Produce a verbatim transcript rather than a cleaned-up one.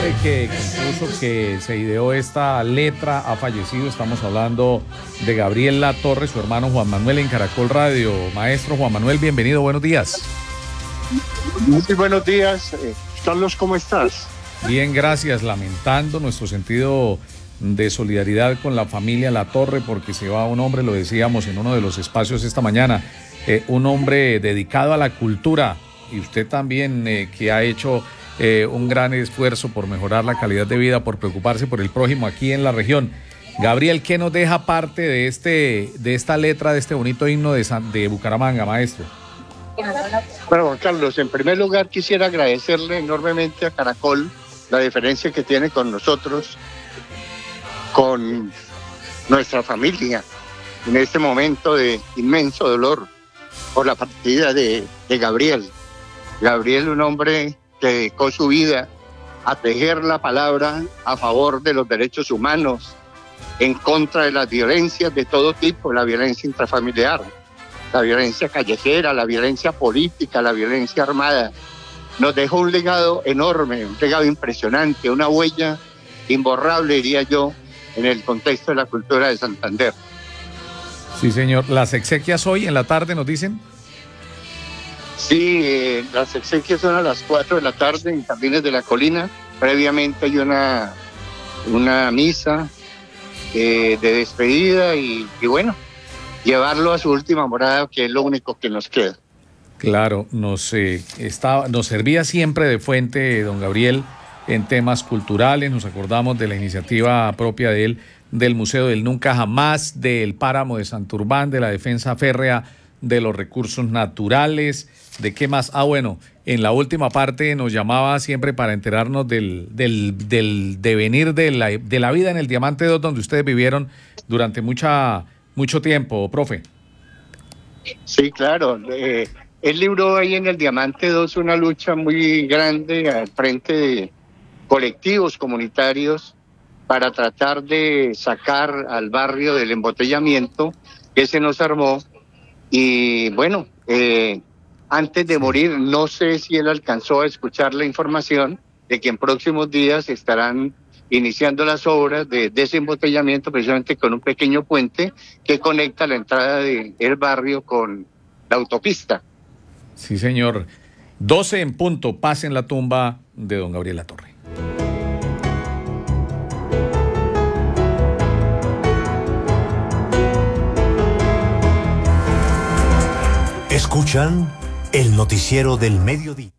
hombre que compuso, que se ideó esta letra, ha fallecido. Estamos hablando de Gabriel Latorre, su hermano Juan Manuel en Caracol Radio. Maestro Juan Manuel, bienvenido, buenos días. Muy buenos días, eh, Carlos, ¿cómo estás? Bien, gracias, lamentando nuestro sentido de solidaridad con la familia Latorre, porque se va un hombre, lo decíamos en uno de los espacios esta mañana, eh, un hombre dedicado a la cultura, y usted también eh, que ha hecho eh, un gran esfuerzo por mejorar la calidad de vida, por preocuparse por el prójimo aquí en la región. Gabriel, ¿qué nos deja parte de este de esta letra, de este bonito himno de, San, de Bucaramanga, maestro? Bueno, Juan Carlos, en primer lugar quisiera agradecerle enormemente a Caracol la deferencia que tiene con nosotros, con nuestra familia, en este momento de inmenso dolor por la partida de, de Gabriel. Gabriel, un hombre que dedicó su vida a tejer la palabra a favor de los derechos humanos, en contra de las violencias de todo tipo, la violencia intrafamiliar, la violencia callejera, la violencia política, la violencia armada. Nos dejó un legado enorme, un legado impresionante, una huella imborrable, diría yo, en el contexto de la cultura de Santander. Sí, señor. ¿Las exequias hoy en la tarde nos dicen? Sí, eh, las exequias son a las cuatro de la tarde en Jardines de la Colina. Previamente hay una, una misa eh, de despedida y, y bueno, llevarlo a su última morada, que es lo único que nos queda. Claro, nos, eh, estaba, nos servía siempre de fuente, don Gabriel, en temas culturales. Nos acordamos de la iniciativa propia de él, del Museo del Nunca Jamás, del Páramo de Santurbán, de la defensa férrea de los recursos naturales. ¿De qué más? Ah, bueno, en la última parte nos llamaba siempre para enterarnos del, del, del devenir de la, de la vida en el Diamante dos, donde ustedes vivieron durante mucha, mucho tiempo, profe. Sí, claro. Eh, él libró ahí en el Diamante dos una lucha muy grande al frente de colectivos comunitarios para tratar de sacar al barrio del embotellamiento que se nos armó. Y bueno, eh, antes de morir, no sé si él alcanzó a escuchar la información de que en próximos días estarán iniciando las obras de desembotellamiento, precisamente con un pequeño puente que conecta la entrada del barrio con la autopista. Sí, señor. doce en punto, paz en la tumba de don Gabriel Latorre. Escuchan el noticiero del mediodía.